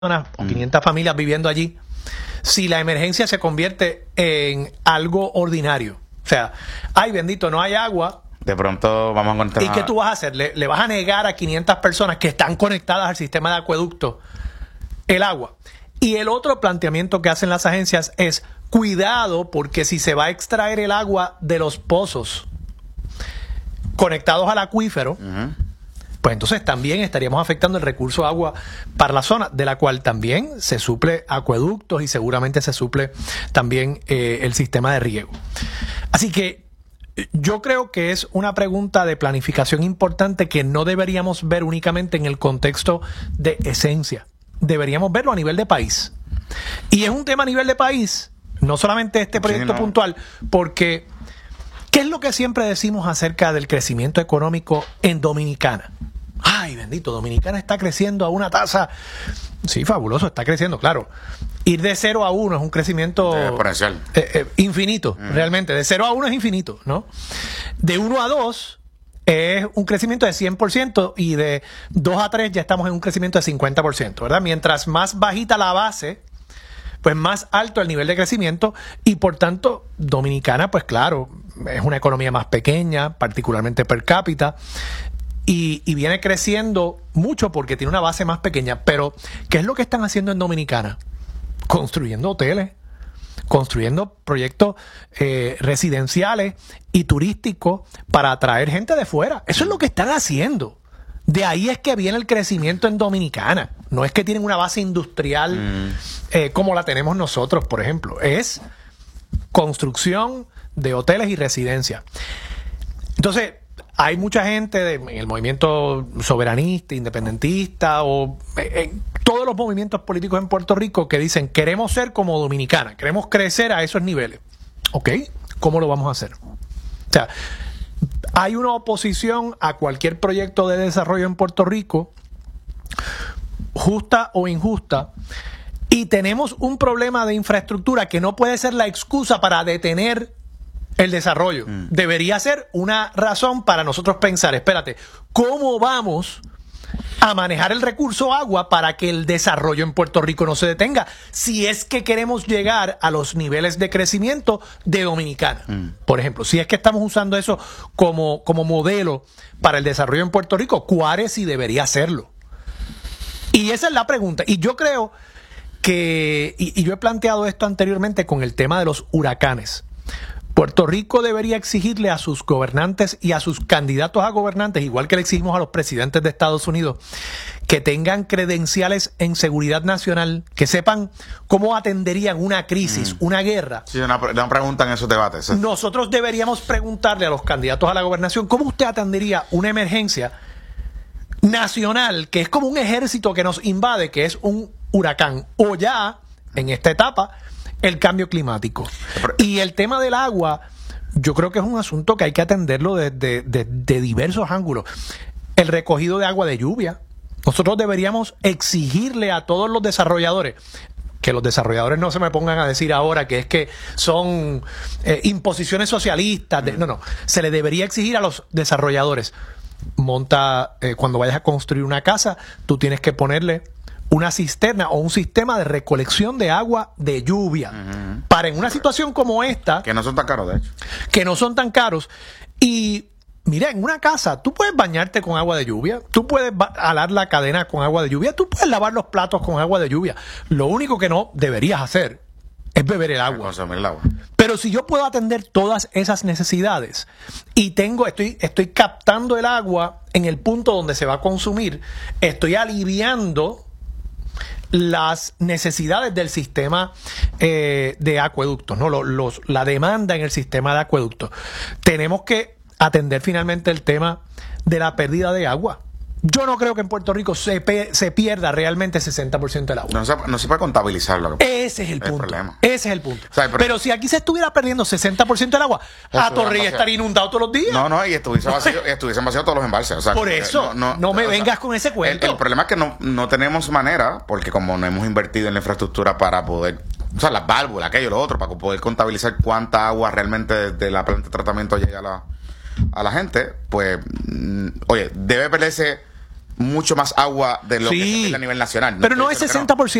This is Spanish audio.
o 500 familias viviendo allí, si la emergencia se convierte en algo ordinario. O sea, ay bendito, no hay agua. De pronto vamos a encontrar... ¿Y qué tú vas a hacer? ¿Le vas a negar a 500 personas que están conectadas al sistema de acueducto el agua? Y el otro planteamiento que hacen las agencias es, cuidado, porque si se va a extraer el agua de los pozos conectados al acuífero, pues entonces también estaríamos afectando el recurso de agua para la zona, de la cual también se suple acueductos y seguramente se suple también el sistema de riego. Así que yo creo que es una pregunta de planificación importante que no deberíamos ver únicamente en el contexto de esencia. Deberíamos verlo a nivel de país. Y es un tema a nivel de país, no solamente este proyecto puntual, porque ¿qué es lo que siempre decimos acerca del crecimiento económico en Dominicana? Ay, bendito, Dominicana está creciendo a una tasa, sí, fabuloso, está creciendo, claro. Ir de 0 a 1 es un crecimiento exponencial, infinito, realmente. De 0 a 1 es infinito, ¿no? De 1 a 2 es un crecimiento de 100% y de 2 a 3 ya estamos en un crecimiento de 50%, ¿verdad? Mientras más bajita la base, pues más alto el nivel de crecimiento y por tanto Dominicana, pues claro, es una economía más pequeña, particularmente per cápita, y viene creciendo mucho porque tiene una base más pequeña. Pero ¿qué es lo que están haciendo en Dominicana? Construyendo hoteles, construyendo proyectos residenciales y turísticos para atraer gente de fuera. Eso es lo que están haciendo. De ahí es que viene el crecimiento en Dominicana. No es que tienen una base industrial como la tenemos nosotros, por ejemplo. Es construcción de hoteles y residencias. Entonces, hay mucha gente en el movimiento soberanista, independentista o todos los movimientos políticos en Puerto Rico que dicen queremos ser como Dominicana, queremos crecer a esos niveles. ¿Ok? ¿Cómo lo vamos a hacer? O sea, hay una oposición a cualquier proyecto de desarrollo en Puerto Rico, justa o injusta, y tenemos un problema de infraestructura que no puede ser la excusa para detener el desarrollo. Debería ser una razón para nosotros pensar, espérate, ¿cómo vamos a manejar el recurso agua para que el desarrollo en Puerto Rico no se detenga? Si es que queremos llegar a los niveles de crecimiento de Dominicana. Por ejemplo, si es que estamos usando eso como modelo para el desarrollo en Puerto Rico, ¿cuál si debería hacerlo? Y esa es la pregunta. Y yo creo que, y yo he planteado esto anteriormente con el tema de los huracanes. Puerto Rico debería exigirle a sus gobernantes y a sus candidatos a gobernantes, igual que le exigimos a los presidentes de Estados Unidos, que tengan credenciales en seguridad nacional, que sepan cómo atenderían una crisis, una guerra. Sí, una pregunta en esos debates. Nosotros deberíamos preguntarle a los candidatos a la gobernación, ¿cómo usted atendería una emergencia nacional, que es como un ejército que nos invade, que es un huracán, o ya, en esta etapa, el cambio climático? Y el tema del agua, yo creo que es un asunto que hay que atenderlo de diversos ángulos. El recogido de agua de lluvia. Nosotros deberíamos exigirle a todos los desarrolladores, que los desarrolladores no se me pongan a decir ahora que es que son imposiciones socialistas. No. Se le debería exigir a los desarrolladores. Cuando vayas a construir una casa, tú tienes que ponerle una cisterna o un sistema de recolección de agua de lluvia. Para en una situación como esta... Que no son tan caros, de hecho. Que no son tan caros. Y mira, en una casa tú puedes bañarte con agua de lluvia, tú puedes alar la cadena con agua de lluvia, tú puedes lavar los platos con agua de lluvia. Lo único que no deberías hacer es beber el agua. Consumir el agua. Pero si yo puedo atender todas esas necesidades y estoy captando el agua en el punto donde se va a consumir, estoy aliviando las necesidades del sistema de acueductos, ¿no? La demanda en el sistema de acueductos. Tenemos que atender finalmente el tema de la pérdida de agua. Yo no creo que en Puerto Rico se pierda realmente 60% del agua. No se puede contabilizarlo. Ese es el punto. Ese es el punto. O sea, pero si aquí se estuviera perdiendo 60% del agua, Atorrey estaría inundado todos los días. No, y estuviesen vacíos todos los embalses. O sea, por eso, no me vengas con ese cuento. El problema es que no tenemos manera, porque como no hemos invertido en la infraestructura para poder, o sea, las válvulas, aquello, lo otro, para poder contabilizar cuánta agua realmente de la planta de tratamiento llega a la gente, pues, oye, debe perderse mucho más agua de lo que se Sí, pierde a nivel nacional. pero no es estoy diciendo que 60%.